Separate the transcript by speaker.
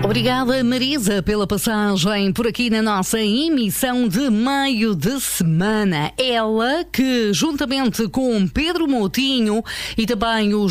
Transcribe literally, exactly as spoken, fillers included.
Speaker 1: Obrigada, Marisa, pela passagem por aqui na nossa emissão de meio de semana. Ela que, juntamente com Pedro Moutinho e também o